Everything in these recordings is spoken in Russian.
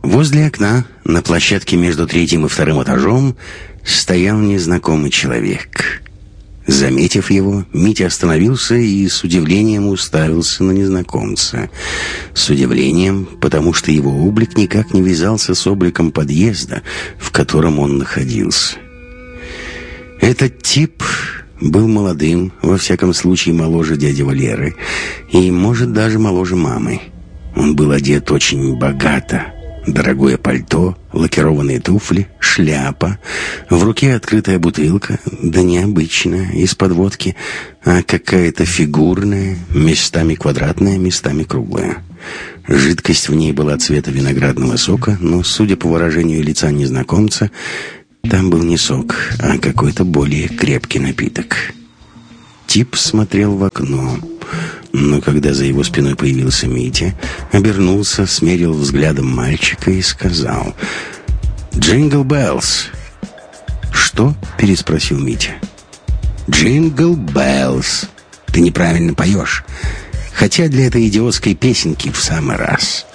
Возле окна, на площадке между третьим и вторым этажом, стоял незнакомый человек. Заметив его, Митя остановился и с удивлением уставился на незнакомца. С удивлением, потому что его облик никак не вязался с обликом подъезда, в котором он находился. Этот тип был молодым, во всяком случае моложе дяди Валеры, и, может, даже моложе мамы. Он был одет очень богато. Дорогое пальто, лакированные туфли, шляпа, в руке открытая бутылка, да необычная, из-под водки, а какая-то фигурная, местами квадратная, местами круглая. Жидкость в ней была цвета виноградного сока, но, судя по выражению лица незнакомца, там был не сок, а какой-то более крепкий напиток. Тип смотрел в окно, но когда за его спиной появился Митя, обернулся, смерил взглядом мальчика и сказал: «Джингл Беллс». «Что?» — переспросил Митя. «Джингл Беллс. Ты неправильно поешь. Хотя для этой идиотской песенки в самый раз».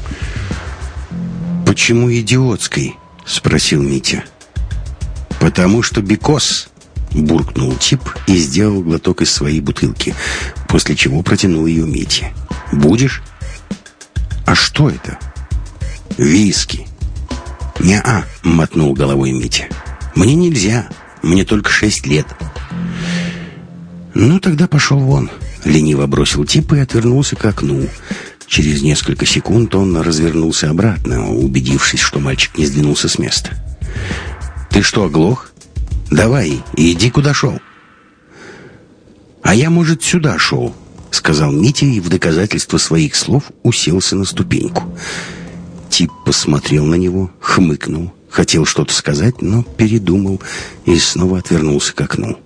«Почему идиотской?» — спросил Митя. «Потому что бикос», — буркнул тип и сделал глоток из своей бутылки, после чего протянул ее Мите. «Будешь?» «А что это?» «Виски». «Не-а», — мотнул головой Митя. «Мне нельзя, мне только 6 лет». «Ну, тогда пошел вон», — лениво бросил тип и отвернулся к окну. Через несколько секунд он развернулся обратно, убедившись, что мальчик не сдвинулся с места. «Ты что, оглох? Давай, иди куда шел». «А я, может, сюда шел», — сказал Митя и в доказательство своих слов уселся на ступеньку. Тип посмотрел на него, хмыкнул, хотел что-то сказать, но передумал и снова отвернулся к окну.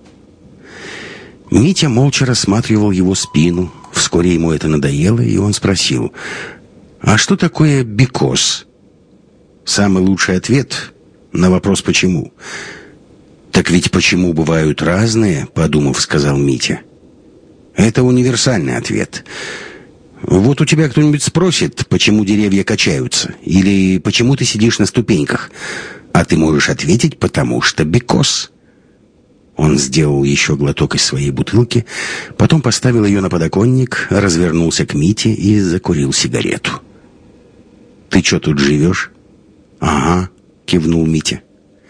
Митя молча рассматривал его спину. Вскоре ему это надоело, и он спросил: «А что такое бикос?» Самый лучший ответ на вопрос «почему». «Так ведь почему бывают разные?» — подумав, сказал Митя. «Это универсальный ответ. Вот у тебя кто-нибудь спросит, почему деревья качаются, или почему ты сидишь на ступеньках, а ты можешь ответить: потому что бикос». Он сделал еще глоток из своей бутылки, потом поставил ее на подоконник, развернулся к Мите и закурил сигарету. «Ты что, тут живешь?» «Ага», — кивнул Митя.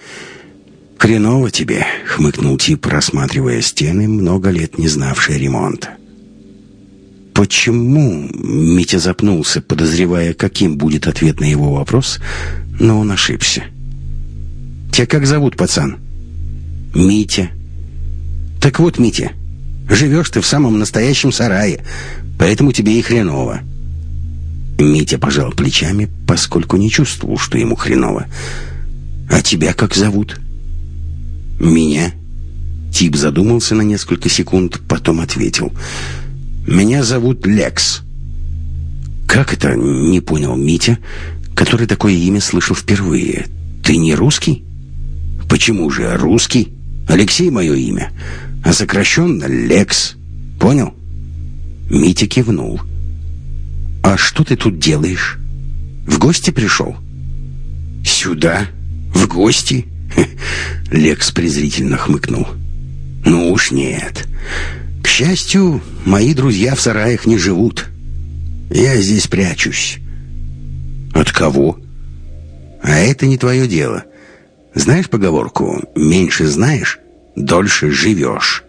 «Хреново тебе», — хмыкнул тип, рассматривая стены, много лет не знавшие ремонта. «Почему?» — Митя запнулся, подозревая, каким будет ответ на его вопрос, но он ошибся. «Тебя как зовут, пацан?» «Митя». «Так вот, Митя, живешь ты в самом настоящем сарае, поэтому тебе и хреново». Митя пожал плечами, поскольку не чувствовал, что ему хреново. «А тебя как зовут?» «Меня?» Тип задумался на несколько секунд, потом ответил: «Меня зовут Лекс». «Как это?» — не понял Митя, который такое имя слышал впервые. «Ты не русский?» «Почему же русский? Алексей мое имя, а сокращенно Лекс. Понял?» Митя кивнул. «А что ты тут делаешь? В гости пришел?» «Сюда? В гости?» Лекс презрительно хмыкнул. «Ну уж нет. К счастью, мои друзья в сараях не живут. Я здесь прячусь». «От кого?» «А это не твое дело. Знаешь поговорку: меньше знаешь, дольше живешь».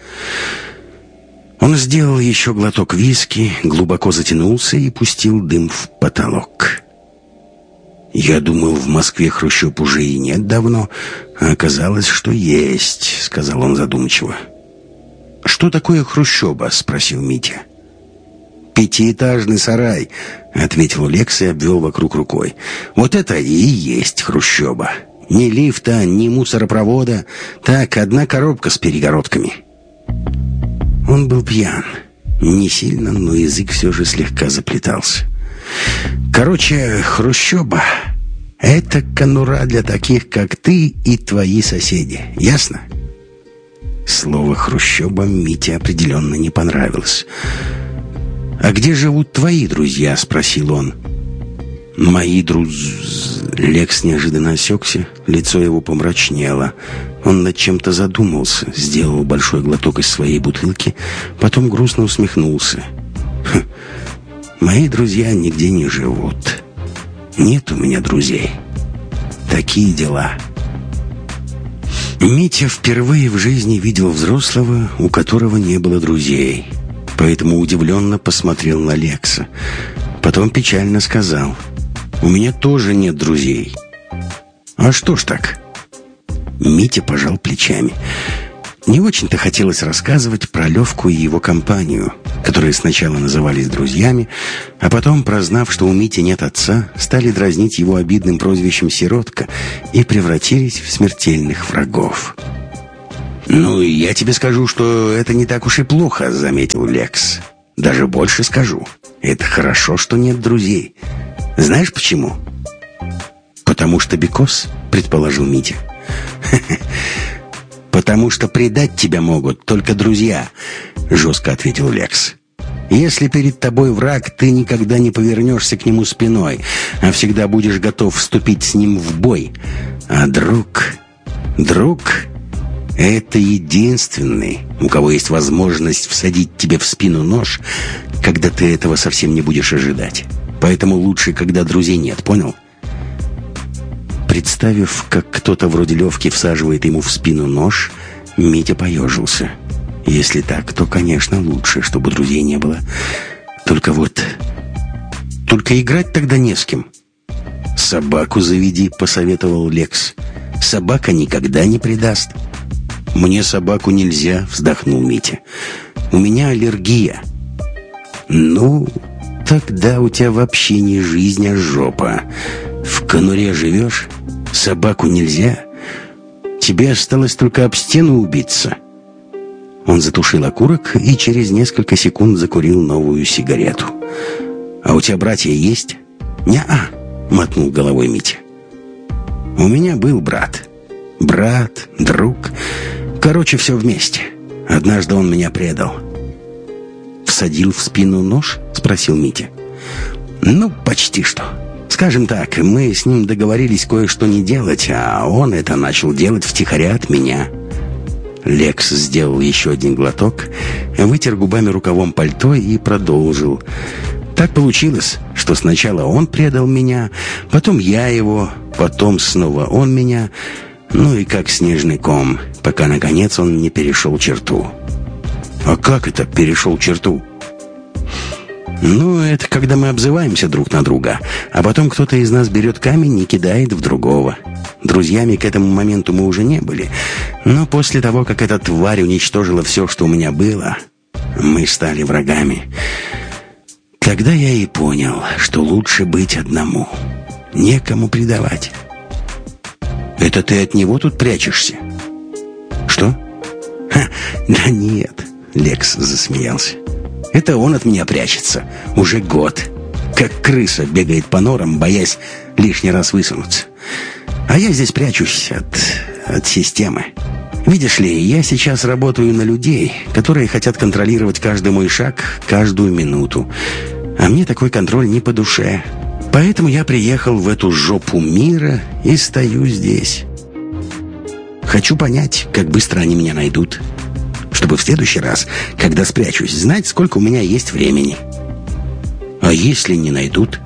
Он сделал еще глоток виски, глубоко затянулся и пустил дым в потолок. «Я думал, в Москве хрущоб уже и нет давно, а оказалось, что есть», — сказал он задумчиво. «Что такое хрущоба?» — спросил Митя. «Пятиэтажный сарай», — ответил Лекс и обвел вокруг рукой. «Вот это и есть хрущоба. Ни лифта, ни мусоропровода. Так, одна коробка с перегородками». Он был пьян. Не сильно, но язык все же слегка заплетался. «Короче, хрущоба — это конура для таких, как ты и твои соседи. Ясно?» Слово «хрущоба» Мите определенно не понравилось. «А где живут твои друзья?» — спросил он. Мои Лекс неожиданно осекся, лицо его помрачнело. Он над чем-то задумался, сделал большой глоток из своей бутылки, потом грустно усмехнулся. Мои друзья нигде не живут. Нет у меня друзей. Такие дела. Митя впервые в жизни видел взрослого, у которого не было друзей, поэтому удивленно посмотрел на Лекса. Потом печально сказал: «У меня тоже нет друзей». «А что ж так?» Митя пожал плечами. Не очень-то хотелось рассказывать про Левку и его компанию, которые сначала назывались друзьями, а потом, прознав, что у Мити нет отца, стали дразнить его обидным прозвищем «Сиротка» и превратились в смертельных врагов. «Ну, я тебе скажу, что это не так уж и плохо», — заметил Лекс. «Даже больше скажу. Это хорошо, что нет друзей. Знаешь почему?» «Потому что бекос», — предположил Митя. «Потому что предать тебя могут только друзья», — жестко ответил Лекс. «Если перед тобой враг, ты никогда не повернешься к нему спиной, а всегда будешь готов вступить с ним в бой. А друг — это единственный, у кого есть возможность всадить тебе в спину нож, когда ты этого совсем не будешь ожидать. Поэтому лучше, когда друзей нет, понял?» Представив, как кто-то вроде Левки всаживает ему в спину нож, Митя поежился. Если так, то, конечно, лучше, чтобы друзей не было. Только играть тогда не с кем. «Собаку заведи», — посоветовал Лекс. «Собака никогда не предаст». «Мне собаку нельзя», — вздохнул Митя. «У меня аллергия». «Ну, тогда у тебя вообще не жизнь, а жопа. В конуре живешь? Собаку нельзя? Тебе осталось только об стену убиться». Он затушил окурок и через несколько секунд закурил новую сигарету. «А у тебя братья есть?» «Не-а», — мотнул головой Митя. «У меня был брат. Брат, друг. Короче, все вместе. Однажды он меня предал». «Всадил в спину нож?» — спросил Митя. «Ну, почти что. Скажем так, мы с ним договорились кое-что не делать, а он это начал делать втихаря от меня». Лекс сделал еще один глоток, вытер губами рукавом пальто и продолжил. «Так получилось, что сначала он предал меня, потом я его, потом снова он меня, ну и как снежный ком, пока, наконец, он не перешел черту». «А как это перешел черту?» «Ну, это когда мы обзываемся друг на друга, а потом кто-то из нас берет камень и кидает в другого. Друзьями к этому моменту мы уже не были, но после того, как эта тварь уничтожила все, что у меня было, мы стали врагами. Тогда я и понял, что лучше быть одному, некому предавать». «Это ты от него тут прячешься?» «Что?» «Да нет», — Лекс засмеялся. «Это он от меня прячется. Уже год. Как крыса бегает по норам, боясь лишний раз высунуться. А я здесь прячусь от системы. Видишь ли, я сейчас работаю на людей, которые хотят контролировать каждый мой шаг, каждую минуту. А мне такой контроль не по душе. Поэтому я приехал в эту жопу мира и стою здесь. Хочу понять, как быстро они меня найдут, чтобы в следующий раз, когда спрячусь, знать, сколько у меня есть времени. А если не найдут?»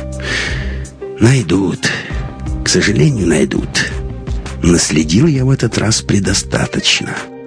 «Найдут. К сожалению, найдут. Наследил я в этот раз предостаточно».